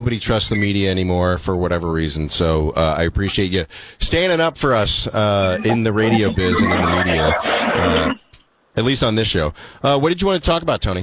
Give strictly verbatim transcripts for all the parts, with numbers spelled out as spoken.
nobody trusts the media anymore for whatever reason. So uh, I appreciate you standing up for us uh, in the radio biz and in the media, uh, at least on this show. Uh, what did you want to talk about, Tony?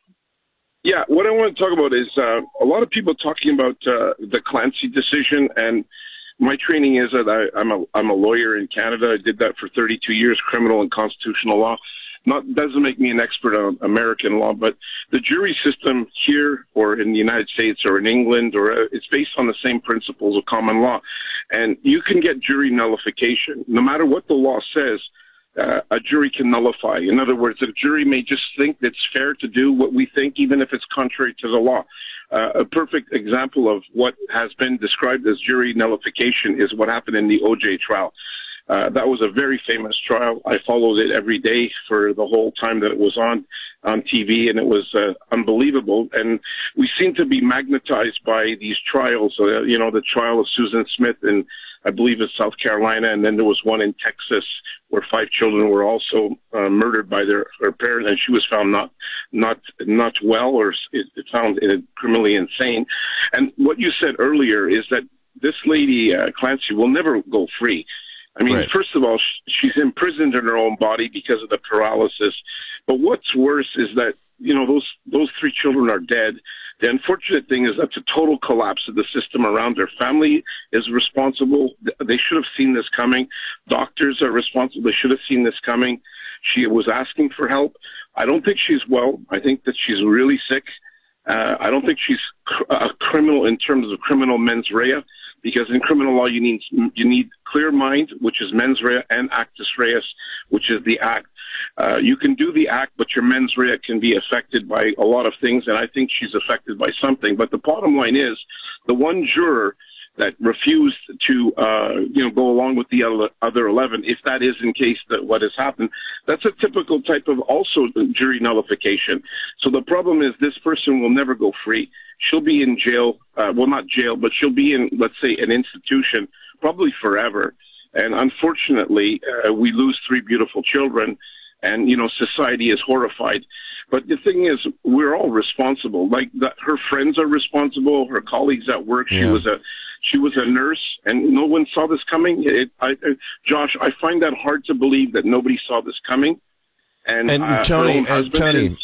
Yeah, what I want to talk about is uh, a lot of people talking about uh, the Clancy decision, and my training is that I, I'm a I'm a lawyer in Canada. I did that for thirty-two years, criminal and constitutional law. Not doesn't make me an expert on American law, but the jury system here or in the United States or in England, or uh, it's based on the same principles of common law, and you can get jury nullification no matter what the law says. Uh, a jury can nullify. In other words, a jury may just think it's fair to do what we think, even if it's contrary to the law. Uh, a perfect example of what has been described as jury nullification is what happened in the O J trial. Uh, that was a very famous trial. I followed it every day for the whole time that it was on on T V, and it was uh, unbelievable. And we seem to be magnetized by these trials. Uh, you know, the trial of Susan Smith in, I believe, it's South Carolina, and then there was one in Texas where five children were also uh, murdered by their, their parents, and she was found not not not well, or it, it found it criminally insane. And what you said earlier is that this lady uh, Clancy will never go free. I mean, right. First of all, she's imprisoned in her own body because of the paralysis. But what's worse is that, you know, those those three children are dead. The unfortunate thing is that's a total collapse of the system around her. Family is responsible. They should have seen this coming. Doctors are responsible. They should have seen this coming. She was asking for help. I don't think she's well. I think that she's really sick. Uh, I don't think she's cr- a criminal in terms of criminal mens rea, because in criminal law you need you need clear mind, which is mens rea, and actus reus, which is the act. Uh, you can do the act, but your mens rea can be affected by a lot of things, and I think she's affected by something. But the bottom line is, the one juror that refused to, uh, you know, go along with the other eleven, if that is in case that what has happened, that's a typical type of also jury nullification. So the problem is this person will never go free. She'll be in jail, uh, well, not jail, but she'll be in, let's say, an institution, probably forever. And unfortunately, uh, we lose three beautiful children, and, you know, society is horrified. But the thing is, we're all responsible. Like, the, her friends are responsible, her colleagues at work. She yeah. was a she was a nurse, and no one saw this coming. It, I, I, Josh, I find that hard to believe that nobody saw this coming. And, and uh, Tony, and Tony, is,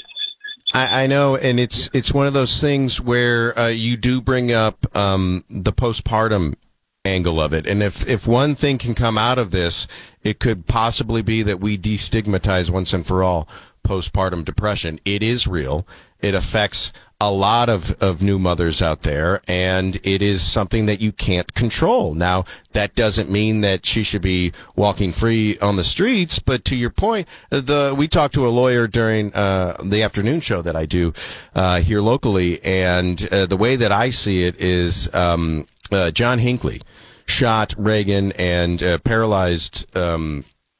I, I know, and it's it's one of those things where uh, you do bring up um, the postpartum angle of it. And if, if one thing can come out of this, it could possibly be that we destigmatize once and for all postpartum depression. It is real. It affects a lot of, of new mothers out there, and it is something that you can't control. Now, that doesn't mean that she should be walking free on the streets, but to your point, the we talked to a lawyer during uh, the afternoon show that I do uh, here locally, and uh, the way that I see it is um, uh, John Hinckley shot Reagan and uh, paralyzed um,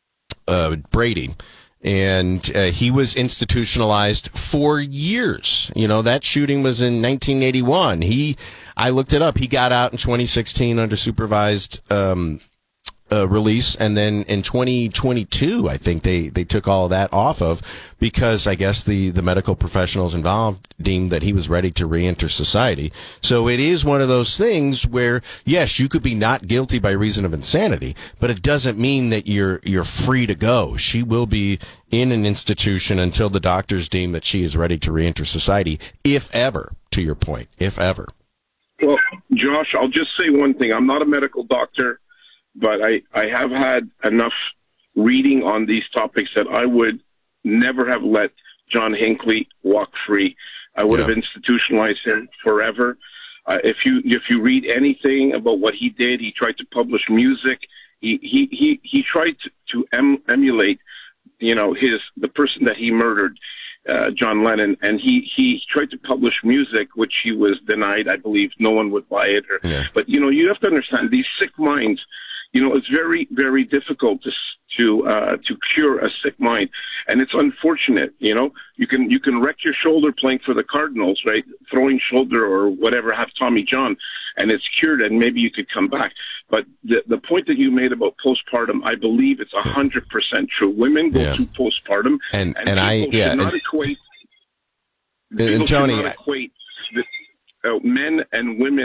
uh, Brady. And uh, he was institutionalized for years. You know, that shooting was in nineteen eighty-one. He, I looked it up. He got out in twenty sixteen under supervised um, uh, release, and then in twenty twenty-two, I think they, they took all of that off of because I guess the, the medical professionals involved deemed that he was ready to reenter society. So it is one of those things where, yes, you could be not guilty by reason of insanity, but it doesn't mean that you're you're free to go. She will be in an institution until the doctors deem that she is ready to reenter society, if ever, to your point, if ever. Well, Josh, I'll just say one thing. I'm not a medical doctor, but I, I have had enough reading on these topics that I would never have let John Hinckley walk free. I would yeah. have institutionalized him forever. Uh, if you if you read anything about what he did, he tried to publish music. He he he, he tried to, to em, emulate, you know, his the person that he murdered, uh, John Lennon, and he he tried to publish music, which he was denied. I believe no one would buy it. Or, yeah. But you know, you have to understand these sick minds. You know, it's very, very difficult to to uh, to cure a sick mind, and it's unfortunate. You know, you can you can wreck your shoulder playing for the Cardinals, right? Throwing shoulder or whatever, have Tommy John, and it's cured, and maybe you could come back. But the the point that you made about postpartum, I believe it's a hundred percent true. Women go yeah. through postpartum, and and, and I yeah, should not and, equate. And, and Tony, should not equate the, uh, men and women.